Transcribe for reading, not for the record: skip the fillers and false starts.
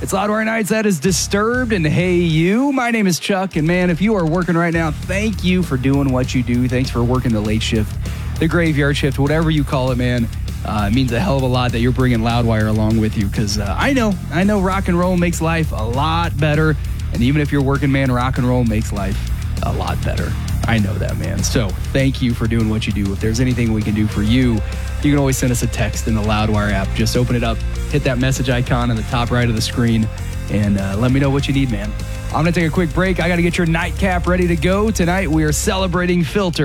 It's Loudwire Nights. That is Disturbed and Hey You. My name is Chuck, and man, if you are working right now, thank you for doing what you do. Thanks for working the late shift, the graveyard shift, whatever you call it, man. It means a hell of a lot that you're bringing Loudwire along with you, because I know rock and roll makes life a lot better, and even if you're working, man, rock and roll makes life a lot better. I know that, man. So thank you for doing what you do. If there's anything we can do for you, you can always send us a text in the Loudwire app. Just open it up, hit that message icon on the top right of the screen, and let me know what you need, man. I'm going to take a quick break. I got to get your nightcap ready to go. Tonight we are celebrating Filter.